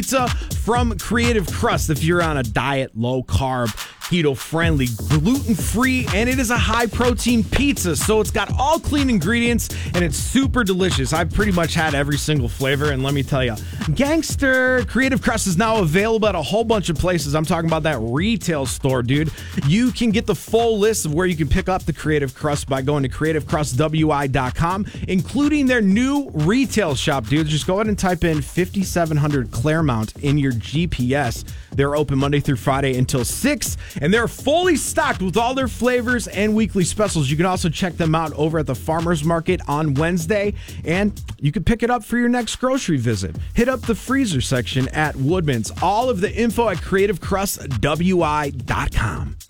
Pizza from Creative Crust if you're on a diet, low carb, keto friendly, gluten free, and it is a high protein pizza. So it's got all clean ingredients and it's super delicious. I've pretty much had every single flavor, and let me tell you, gangster, Creative Crust is now available at a whole bunch of places. I'm talking about that retail store, dude. You can get the full list of where you can pick up the Creative Crust by going to creativecrustwi.com, including their new retail shop, dude. Just go ahead and type in 5700 Claremont in your GPS. They're open Monday through Friday until 6, and they're fully stocked with all their flavors and weekly specials. You can also check them out over at the Farmers Market on Wednesday, and you can pick it up for your next grocery visit. Hit up the freezer section at Woodman's. All of the info at creativecrustwi.com.